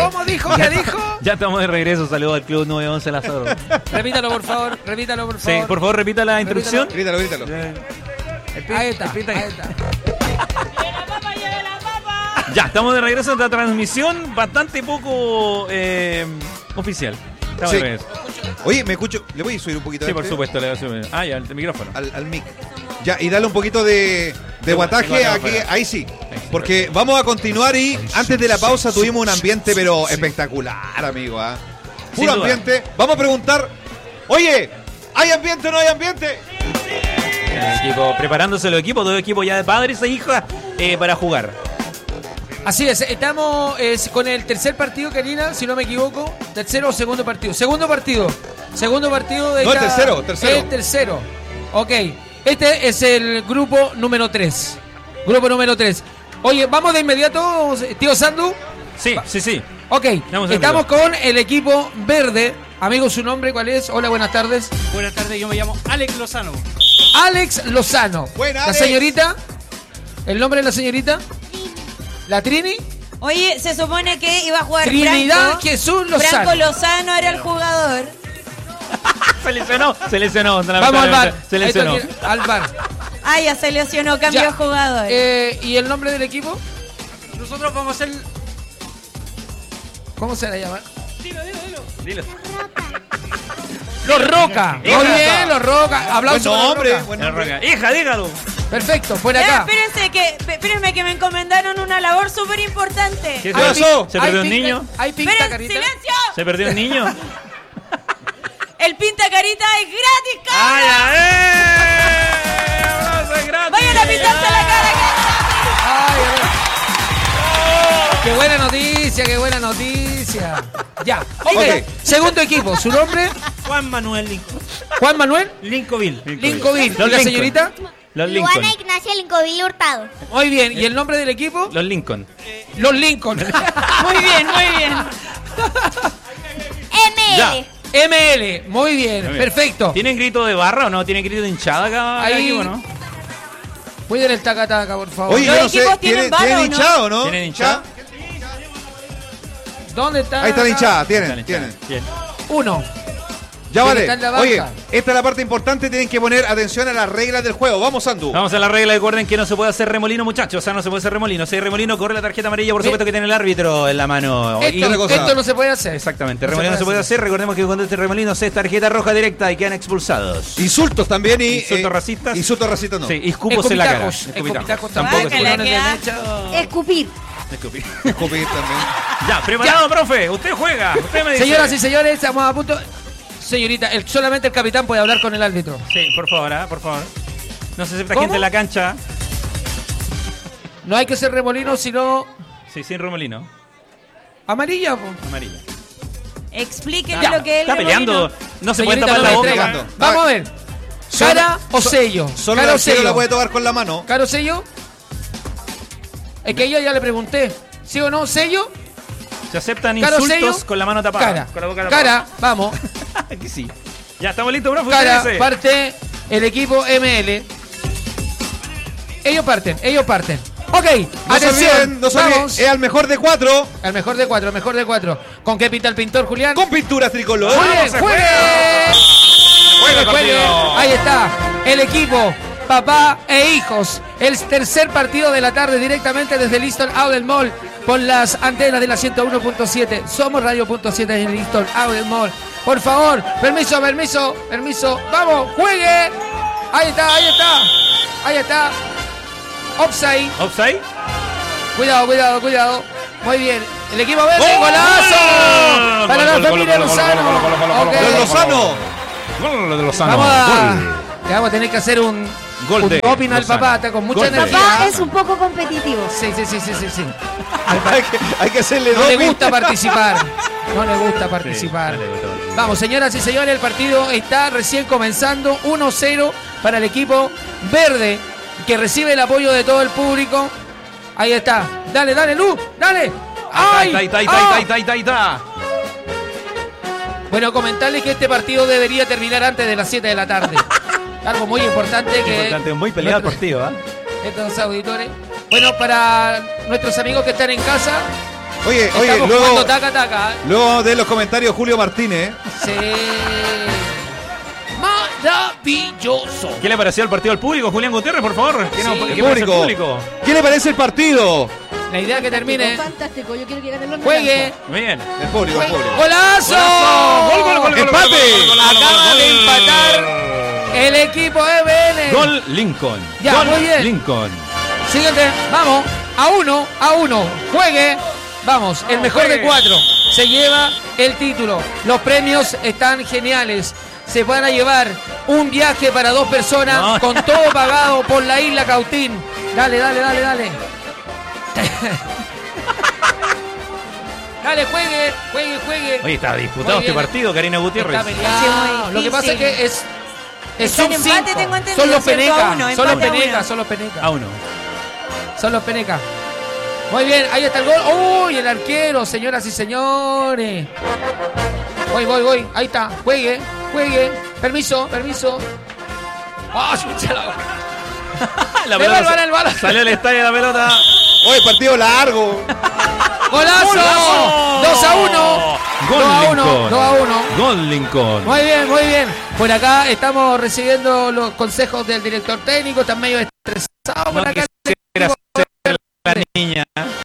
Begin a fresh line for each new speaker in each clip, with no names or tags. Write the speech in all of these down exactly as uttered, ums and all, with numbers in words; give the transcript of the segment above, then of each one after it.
¿Cómo dijo? ¿Qué dijo?
Ya estamos de regreso. Saludos al Club nueve once Lázaro.
Repítalo, por favor. Repítalo, por favor.
Sí, por favor, repita la instrucción.
Grítalo, grítalo.
Ahí está, ahí está.
Ya, estamos de regreso en la transmisión bastante poco eh, oficial. Estamos
Sí.
de regreso.
Oye, me escucho. ¿Le voy a subir un poquito?
Sí,
a
por
este?
supuesto. Le voy a subir. Ah, ya, el micrófono.
Al, al mic. Ya, y dale un poquito de, de guataje
Tengo acá
aquí.
afuera.
Ahí sí. Porque vamos a continuar y antes de la pausa tuvimos un ambiente pero espectacular, amigo. ¿ah?
Sin
Puro
duda.
ambiente. Vamos a preguntar, oye, ¿hay ambiente o no hay ambiente?
El equipo, preparándose los equipos, dos equipos ya de padres e hijas eh, para jugar.
Así es, estamos eh, con el tercer partido, Karina, si no me equivoco. Tercero o segundo partido. Segundo partido. Segundo partido de
No, el
cada-
tercero, tercero.
El tercero. Ok. Este es el grupo número tres. Grupo número tres. Oye, vamos de inmediato, tío Sandu.
Sí, sí, sí.
Ok,
Vamos de
estamos
inmediato.
con el equipo verde. Amigo, ¿su nombre cuál es? Hola, buenas tardes.
Buenas tardes, yo me llamo Alex Lozano.
Alex Lozano.
Buena,
La
Alex.
señorita. ¿El nombre de la señorita? ¿La Trini?
Oye, se supone que iba a jugar
Trinidad
Franco.
Jesús Lozano.
Franco Lozano era el jugador.
Se lesionó, se lesionó.
Vamos al bar.
Se lesionó.
Ahí está, al bar.
Ah, ya se lesionó, cambió
Ya.
de jugador.
Eh, ¿Y el nombre del equipo?
Nosotros vamos a hacer...
¿Cómo se la llama?
Dilo, dilo, dilo.
Dilo.
Los Roca. Muy
Hija.
bien, los Roca. Aplausos
Buen
para los
nombre,
Roca.
buen
La
nombre.
roca. Hija, dígalo.
Perfecto, por
Ya,
acá.
espérense que, espérenme que me encomendaron una labor súper importante.
¿Qué
¿Qué pasó?
¿Se perdió
Hay
un
pinta-
niño?
¿Hay pinta
Esperen,
carita?
silencio.
¿Se perdió un niño?
El pinta carita es gratis,
¡Ay,
cara.
¡Eh! ¡Abrazo es gratis!
Vayan a pintarse la cara,
Ay, a ver. Qué buena noticia, qué buena noticia. Ya, ok.
Ok.
Segundo equipo, ¿su nombre?
Juan Manuel Lincoln.
Juan Manuel
Lincolnville.
Lincoln.
Los
¿Y la
Lincoln.
señorita?
Los Lincoln.
Luana Ignacia Lincovil Hurtado.
Muy bien, ¿y el nombre del equipo?
Los Lincoln.
Los Lincoln.
Muy bien, muy bien.
M
Ya.
L.
M L, muy bien,
Muy bien.
perfecto.
¿Tienen grito de barra o no? ¿Tienen grito de hinchada acá?
Ahí-
equipo, no?
Cuiden el taca-taca, por favor.
Oye,
¿Los
yo no sé,
equipos tienen
¿tienen,
barra
¿tienen
o no?
hinchado o no?
¿Tienen hinchada?
¿Dónde está?
Ahí está la hinchada, tienen,
Están hinchadas.
tienen.
Bien.
Uno.
Ya
Tiene
vale.
que estar en la banca.
Oye, esta es la parte importante, tienen que poner atención a las reglas del juego. Vamos, Sandu.
Vamos a la regla, recuerden que no se puede hacer remolino, muchachos. O sea, no se puede hacer remolino. Si hay remolino, corre la tarjeta amarilla, por
Mi-
supuesto que tiene el árbitro en la mano. Y-
otra
Esto,
cosa.
esto no se puede hacer.
Exactamente,
No
remolino no se puede
hacer.
hacer. Recordemos que cuando este remolino se es tarjeta roja directa y quedan expulsados.
Insultos también y...
Insultos racistas.
Insultos racistas no.
Sí, y escupos en la cara.
Escupitajos, escupitajos
Tampoco
tampoco.
es
Bácala,
Culones de
qué
mecha.
Escupir.
Escupir.
Escupir también.
Ya, preparado, profe. Usted juega. Usted me dice.
Señoras y señores, estamos a punto. Señorita, el- solamente el capitán puede hablar con el árbitro.
Sí, por favor, ¿ah? por favor. No se acepta
¿Cómo?
gente en la cancha.
No hay que ser remolino, sino
Sí, sin remolino.
amarilla. Po.
Amarilla.
Explíquenle
Ya,
lo que es el
Está peleando.
remolino.
No se puede
Señorita,
tapar
no
la
me
boca.
entrega.
pegando.
Vamos a ver. ¿Cara o
so-
sello?
Solo
¿Cara
el
o
arquero
sello?
la puede tomar con la mano.
¿Cara o sello? Es que a ella ya le pregunté. ¿Sí o no? ¿Sello?
Se aceptan
¿Cara o
insultos
sello?
con la mano tapada.
Cara.
Con la boca tapada.
Cara, vamos.
Que sí. Ya, estamos listos, profe.
Cara,
Usted dice.
parte el equipo M L. Ellos parten, ellos parten. Ok,
No se
atención.
olviden, no se olviden.
Vamos.
Es al mejor de cuatro.
El mejor de cuatro, el mejor de cuatro. ¿Con qué pinta el pintor, Julián?
Con pintura tricolor.
Muy bien,
se
juegue.
Juegue,
Juegue.
partido.
Ahí está, el equipo, papá e hijos. El tercer partido de la tarde directamente desde Liston Outlet Mall con las antenas de la ciento uno punto siete. Somos Radio punto siete en Liston Outlet Mall. Por favor, permiso, permiso, permiso. Vamos, juegue. Ahí está, ahí está. Ahí está. Offside.
¿Offside?
Cuidado, cuidado, cuidado. Muy bien. El equipo verde,
¡Gol!
golazo. Para la
Gol, gol,
familia
gol, gol,
Lozano.
gol, gol, gol, gol,
Ok.
gol,
Los
gol,
Lozano.
Gol de Lozano.
Vamos a,
Gol.
le vamos a tener que hacer un,
Gol
un
de
doping al
Lozano.
papá, está con mucha
Gol de-
energía.
Papá es un poco competitivo.
Sí, sí, sí, sí, sí, sí.
hay, que, hay que hacerle
No le
doping.
gusta participar. No le gusta participar.
no le gusta participar.
Vamos, señoras y señores, el partido está recién comenzando. uno cero para el equipo verde, que recibe el apoyo de todo el público. Ahí está. Dale, dale, Lu, dale. ¡Ay!
Ahí está, ahí
¡Ah!
está, ahí está, ahí está, ahí está.
Bueno, comentarles que este partido debería terminar antes de las siete de la tarde. Algo muy importante que...
Importante, muy peleado el
nuestro-
partido, ¿ah?
estos auditores. Bueno, para nuestros amigos que están en casa,
Oye,
Estamos
oye, luego,
jugando taca taca. ¿eh?
luego de los comentarios Julio Martínez.
Sí. Maravilloso.
¿Qué le pareció el partido al público? Julián Gutiérrez, por favor. ¿Qué, nos-
Sí.
qué parece el
Público.
público?
¿Qué le parece el partido?
La idea es que termine.
Fantástico, yo quiero que gane los
Juegue.
Muy bien.
El público, el
Juegue.
público.
¡Golazo!
Gol, gol, gol, gol,
¡Empate!
gol, gol, gol, gol,
Acaba
gol,
de
gol.
empatar el equipo E B N.
Gol Lincoln.
Ya,
Gol
muy bien.
Lincoln.
Siguiente, vamos, a uno, a uno, juegue, vamos, el mejor de
juegue.
cuatro, se lleva el título, los premios están geniales, se van a llevar un viaje para dos personas
No.
con todo pagado por la isla Cautín, dale, dale, dale, dale, dale, juegue, juegue, juegue,
Oye, está disputado
Muy
este
bien.
partido, Karina Gutiérrez.
está peleado.
Sí, muy
Lo que pasa es
difícil.
que es, es
Está en
sub
empate,
cinco.
tengo entendido,
son los
¿cierto?
penecas,
A uno,
son los
empate a
penecas,
uno.
son los penecas.
A uno.
Son los penecas. Muy bien, ahí está el gol. ¡Uy, el arquero, señoras y señores! Voy, voy, voy. Ahí está. Juegue, juegue. Permiso, permiso. ¡Ah, chucha la-
La
Devuelvan
pelota
el balón.
salió al estadio la pelota.
Oye, partido largo.
¡Golazo!
¡Golazo!
dos a uno.
Gol
dos a uno.
Lincoln.
dos a uno.
Gol Lincoln.
Muy bien, muy bien. Por acá estamos recibiendo los consejos del director técnico. Está medio estresado. Por
No
acá.
quisiera ser la niña.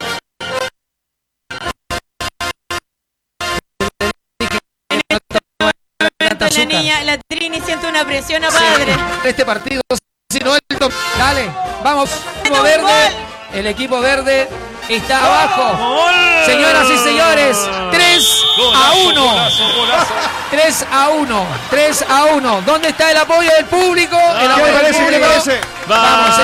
Tanta
La
azúcar.
niña, la Trini siente una presión a padre.
Sí, este partido, si no el top- dale, vamos, equipo
¡Un
verde,
gol!
el equipo verde está abajo,
¡Gol!
señoras y señores, tres a
Golazo,
uno,
golazo, golazo.
tres a uno, tres a uno, ¿dónde está el apoyo del público? El
¿Qué
apoyo
le
del
parece? ¿Qué le
público.
parece?
Vamos,